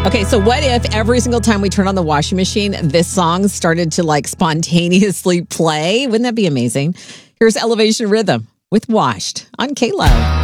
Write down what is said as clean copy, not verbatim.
Okay, so what if every single time we turn on the washing machine, this song started to like spontaneously play? Wouldn't that be amazing? Here's Elevation Rhythm with Washed on K-Lo.